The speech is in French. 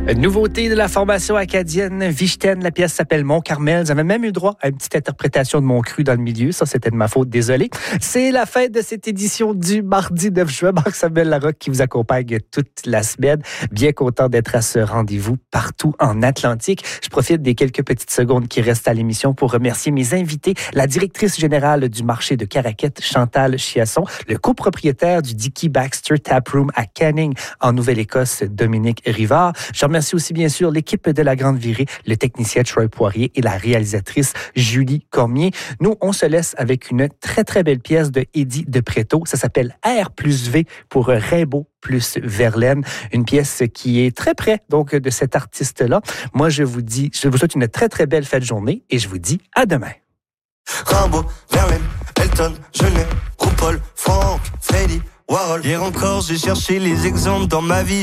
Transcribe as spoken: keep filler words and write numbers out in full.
Nouveauté de la formation acadienne Vichten, la pièce s'appelle Mon Carmel. Vous avez même eu droit à une petite interprétation de Mon Cru dans le milieu. Ça, c'était de ma faute, désolé. C'est la fin de cette édition du mardi neuf juin. Marc-Samuel Larocque qui vous accompagne toute la semaine. Bien content d'être à ce rendez-vous partout en Atlantique. Je profite des quelques petites secondes qui restent à l'émission pour remercier mes invités, la directrice générale du marché de Caraquette, Chantal Chiasson, le copropriétaire du Dicky Baxter Taproom à Canning, en Nouvelle-Écosse, Dominique Rivard. Je remercie aussi, bien sûr, l'équipe de La Grande Virée, le technicien Troy Poirier et la réalisatrice Julie Cormier. Nous, on se laisse avec une très, très belle pièce de Eddie de Préto. Ça s'appelle R plus V pour Rimbaud plus Verlaine. Une pièce qui est très près, donc, de cet artiste-là. Moi, je vous dis, je vous souhaite une très, très belle fête de journée et je vous dis à demain. Rimbaud, Verlaine, Elton, Genet, RuPaul, Franck, Freddy, Warhol. Hier encore, j'ai cherché les exemples dans ma vie.